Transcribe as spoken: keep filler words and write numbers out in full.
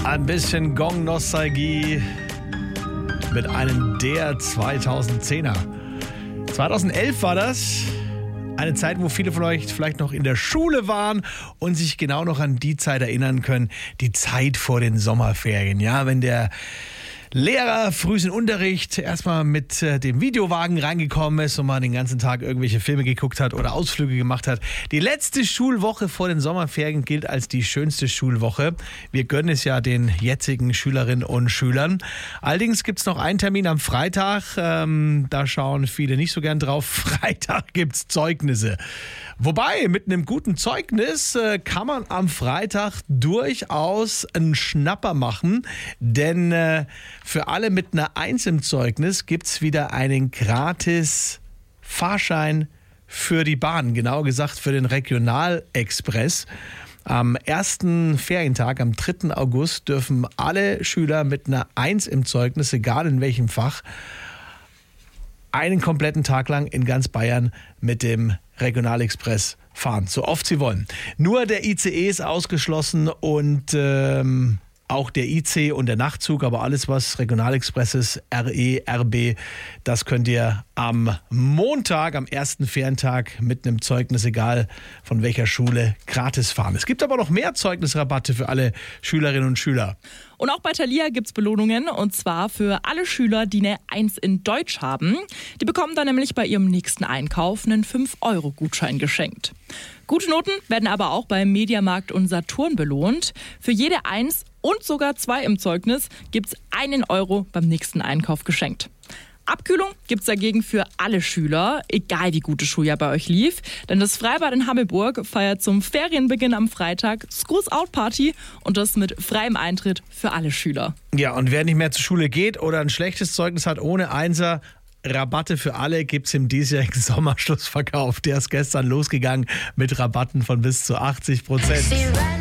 Ein bisschen Gong-Nostalgie mit einem der zweitausendzehner. zweitausendelf war das. Eine Zeit, wo viele von euch vielleicht noch in der Schule waren und sich genau noch an die Zeit erinnern können. Die Zeit vor den Sommerferien. Ja, wenn der Lehrer früh in Unterricht erstmal mit äh, dem Videowagen reingekommen ist und mal den ganzen Tag irgendwelche Filme geguckt hat oder Ausflüge gemacht hat. Die letzte Schulwoche vor den Sommerferien gilt als die schönste Schulwoche. Wir gönnen es ja den jetzigen Schülerinnen und Schülern. Allerdings gibt es noch einen Termin am Freitag. Ähm, da schauen viele nicht so gern drauf. Freitag gibt es Zeugnisse. Wobei, mit einem guten Zeugnis äh, kann man am Freitag durchaus einen Schnapper machen, denn äh, für alle mit einer Eins im Zeugnis gibt es wieder einen gratis Fahrschein für die Bahn, genauer gesagt für den Regionalexpress. Am ersten Ferientag, am dritten August, dürfen alle Schüler mit einer Eins im Zeugnis, egal in welchem Fach, einen kompletten Tag lang in ganz Bayern mit dem Regionalexpress fahren, so oft sie wollen. Nur der I C E ist ausgeschlossen und ähm, auch der I C und der Nachtzug, aber alles, was Regionalexpress ist, R E, R B, das könnt ihr am Montag, am ersten Ferientag mit einem Zeugnis, egal von welcher Schule, gratis fahren. Es gibt aber noch mehr Zeugnisrabatte für alle Schülerinnen und Schüler. Und auch bei Thalia gibt es Belohnungen, und zwar für alle Schüler, die eine Eins in Deutsch haben. Die bekommen dann nämlich bei ihrem nächsten Einkauf einen fünf Euro Gutschein geschenkt. Gute Noten werden aber auch beim Mediamarkt und Saturn belohnt. Für jede Eins und sogar zwei im Zeugnis gibt es einen Euro beim nächsten Einkauf geschenkt. Abkühlung gibt es dagegen für alle Schüler, egal wie gut das Schuljahr bei euch lief. Denn das Freibad in Hammelburg feiert zum Ferienbeginn am Freitag Schools Out Party und das mit freiem Eintritt für alle Schüler. Ja, und wer nicht mehr zur Schule geht oder ein schlechtes Zeugnis hat ohne Einser, Rabatte für alle gibt es im diesjährigen Sommerschlussverkauf. Der ist gestern losgegangen mit Rabatten von bis zu achtzig Prozent.